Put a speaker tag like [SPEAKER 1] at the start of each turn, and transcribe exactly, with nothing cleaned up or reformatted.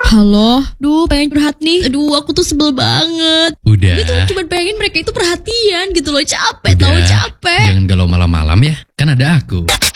[SPEAKER 1] Halo, duh pengen curhat nih. Aduh aku tuh sebel banget.
[SPEAKER 2] Udah.
[SPEAKER 1] Gitu cuma pengen mereka itu perhatian gitu loh. Capek
[SPEAKER 2] Udah.
[SPEAKER 1] tau capek.
[SPEAKER 2] Jangan galau malam-malam ya. Kan ada aku.